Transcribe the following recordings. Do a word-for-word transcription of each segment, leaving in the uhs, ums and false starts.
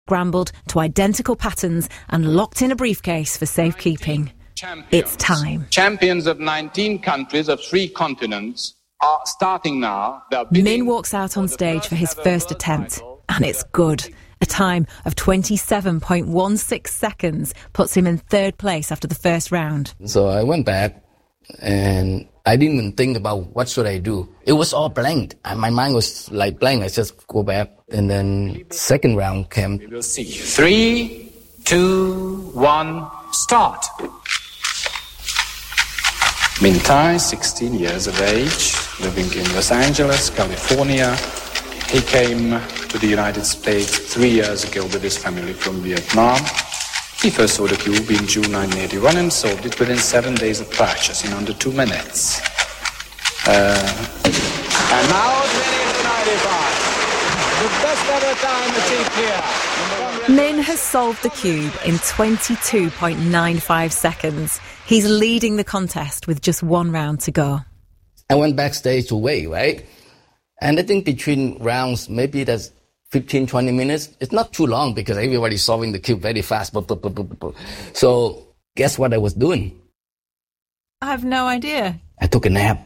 scrambled to identical patterns and locked in a briefcase for safekeeping. It's time. Champions of nineteen countries of three continents are starting now. Min walks out on stage for his first attempt, and it's good. A time of twenty-seven point one six seconds puts him in third place after the first round. So I went back, and I didn't even think about what should I do. It was all blank. My mind was like blank. I just go back, and then second round came. We will see. Three, two, one, start. Min Tai, sixteen years of age, living in Los Angeles, California. He came to the United States three years ago with his family from Vietnam. He first saw the cube in June nineteen eighty-one and solved it within seven days of practice in under two minutes. Uh, and now twenty ninety-five, the best ever time achieved here. Min has solved the cube in twenty-two point nine five seconds. He's leading the contest with just one round to go. I went backstage to wait, right? And I think between rounds, maybe that's fifteen, twenty minutes. It's not too long because everybody's solving the cube very fast. So guess what I was doing? I have no idea. I took a nap.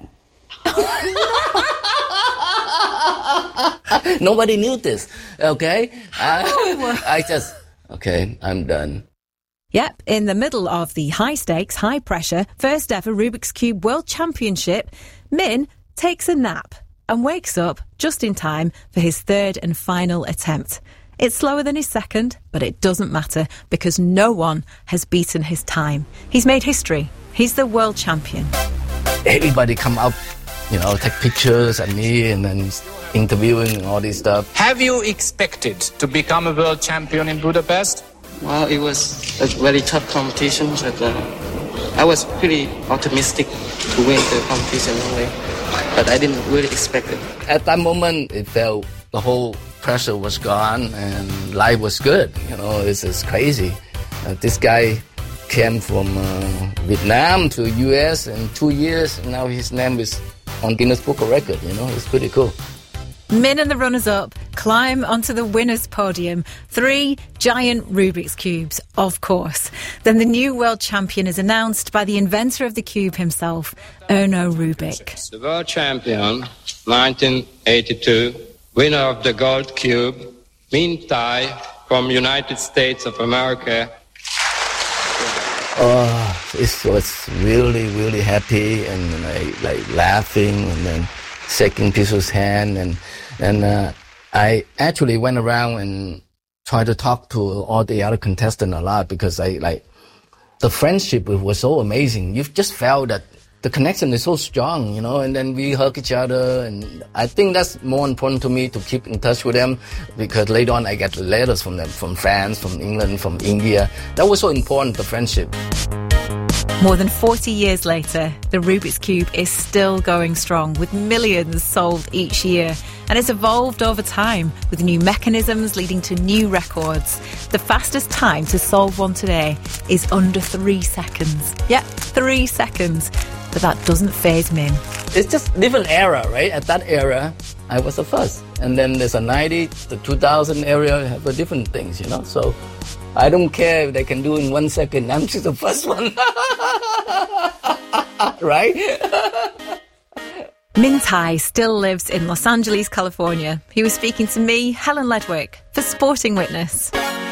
Nobody knew this, okay? I, I just, okay, I'm done. Yep, in the middle of the high-stakes, high-pressure, first ever Rubik's Cube World Championship, Min takes a nap and wakes up just in time for his third and final attempt. It's slower than his second, but it doesn't matter because no one has beaten his time. He's made history. He's the world champion. Everybody come up, you know, take pictures of me and then interviewing and all this stuff. Have you expected to become a world champion in Budapest? Well, it was a very tough competition, but uh, I was pretty optimistic to win the competition anyway. But I didn't really expect it. At that moment, it felt the whole pressure was gone and life was good. You know, it's, it's crazy. Uh, this guy came from uh, Vietnam to U S in two years, and now his name is on Guinness Book of Records. You know, it's pretty cool. Min and the runners-up climb onto the winner's podium. Three giant Rubik's Cubes, of course. Then the new world champion is announced by the inventor of the cube himself, Erno Rubik. The world champion, nineteen eighty-two, winner of the gold cube, Min Tai from United States of America. Oh, it was really, really happy and like, like laughing and then shaking people's hand, and and uh, I actually went around and tried to talk to all the other contestants a lot because I like the friendship was so amazing. You just felt that the connection is so strong, you know. And then we hug each other, and I think that's more important to me to keep in touch with them because later on I get letters from them, from France, from England, from India. That was so important, the friendship. More than forty years later, the Rubik's Cube is still going strong with millions solved each year. And it's evolved over time with new mechanisms leading to new records. The fastest time to solve one today is under three seconds. Yep, three seconds. But that doesn't faze Min. It's just different era, right? At that era, I was the first. And then there's a ninety, the two thousand era have different things, you know. So I don't care if they can do in one second. I'm just the first one. Right? Min Tai still lives in Los Angeles, California. He was speaking to me, Helen Ledwick, for Sporting Witness.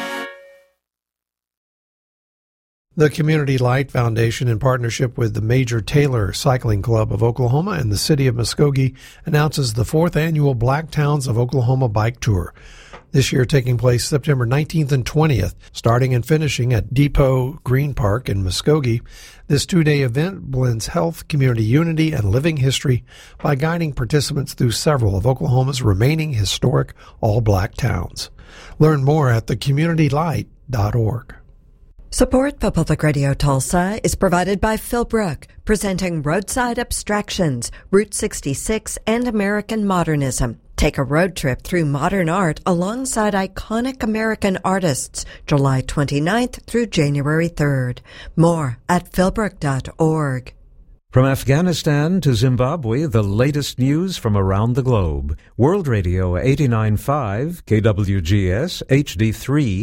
The Community Light Foundation, in partnership with the Major Taylor Cycling Club of Oklahoma and the city of Muskogee, announces the fourth annual Black Towns of Oklahoma Bike Tour. This year taking place September nineteenth and twentieth, starting and finishing at Depot Green Park in Muskogee. This two-day event blends health, community unity, and living history by guiding participants through several of Oklahoma's remaining historic all-black towns. Learn more at the community light dot org. Support for Public Radio Tulsa is provided by Philbrook, presenting Roadside Abstractions, Route sixty-six, and American Modernism. Take a road trip through modern art alongside iconic American artists, July twenty-ninth through January third. More at philbrook dot org. From Afghanistan to Zimbabwe, the latest news from around the globe. World Radio eighty-nine point five, K W G S, H D three,